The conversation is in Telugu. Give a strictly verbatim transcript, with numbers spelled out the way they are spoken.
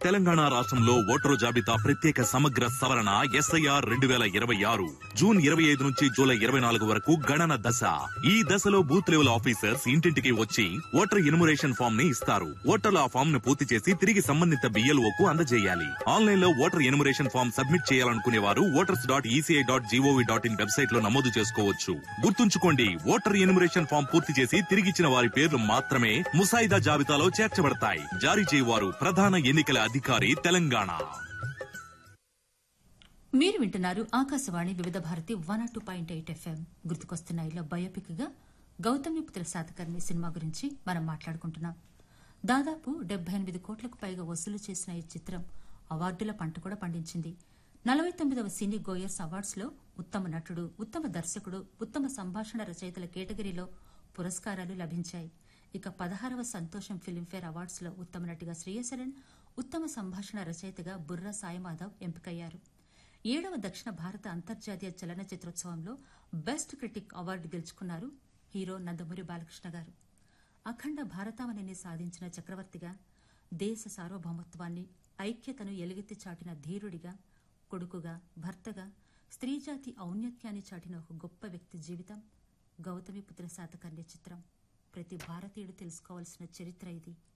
తెలంగాణ రాష్ట్రంలో ఓటరు జాబితా ప్రత్యేక సమగ్ర సవరణ ఎస్ఐఆర్ రెండు వేల ఇరవై ఆరు జూన్ ఇరవై ఐదు నుంచి జూలై ఇరవై నాలుగు వరకు గణన దశ. ఈ దశలో బూత్ లెవెల్ ఆఫీసర్స్ ఇంటింటికి వచ్చి ఓటర్ ఇన్మురేషన్ ఫామ్ ని ఇస్తారు. ఓటర్లు ఆ ఫామ్ ను పూర్తి చేసి తిరిగి సంబంధిత బిఎల్ఓ కు అందజేయాలి. ఆన్లైన్ లో ఓటర్ ఇన్మురేషన్ ఫామ్ సబ్మిట్ చేయాలనుకునే వారు voters dot ECI dot GOV dot in website లో నమోదు చేసుకోవచ్చు. గుర్తుంచుకోండి, ఓటర్ ఇన్మురేషన్ ఫామ్ పూర్తి చేసి తిరిగిచ్చిన వారి పేర్లు మాత్రమే ముసాయిదా జాబితాలో చేర్చబడతాయి. జారీ చేయవారు ప్రధాన ఎన్నికల అధికారి, తెలంగాణ. మీరు వింటున్నారు ఆకాశవాణి వివిధ Bharati one two point eight FM. గుర్తుకొస్తున్నాయిలో biopic గా గౌతమిపుత్ర శాతకర్ణి సినిమా గురించి మనం మాట్లాడుకుంటున్నాం. దాదాపు డెబ్బై ఎనిమిది కోట్లకు పైగా వసూలు చేసిన ఈ చిత్రం అవార్డుల పంట కూడా పండించింది. నలభై తొమ్మిదవ సినీ గోయర్స్ అవార్డ్స్ లో ఉత్తమ నటుడు, ఉత్తమ దర్శకుడు, ఉత్తమ సంభాషణ రచయితల కేటగిరీలో పురస్కారాలు లభించాయి. ఇక పదహారవ సంతోషం ఫిల్మ్ఫేర్ అవార్డ్స్ లో ఉత్తమ నటిగా శ్రేయసరన్, ఉత్తమ సంభాషణ రచయితగా బుర్రా సాయిమాధవ్ ఎంపికయ్యారు. ఏడవ దక్షిణ భారత అంతర్జాతీయ చలనచిత్రోత్సవంలో బెస్ట్ క్రిటిక్ అవార్డు గెలుచుకున్నారు హీరో నందమూరి బాలకృష్ణ గారు. అఖండ భారతావనిని సాధించిన చక్రవర్తిగా, దేశ సార్వభౌమత్వాన్ని, ఐక్యతను ఎలుగెత్తి చాటిన ధీరుడిగా, కొడుకుగా, భర్తగా, స్త్రీజాతి ఔన్నత్యాన్ని చాటిన ఒక గొప్ప వ్యక్తి జీవితం గౌతమిపుత్ర శాతకర్ణి చిత్రం. ప్రతి భారతీయుడు తెలుసుకోవాల్సిన చరిత్ర ఇది.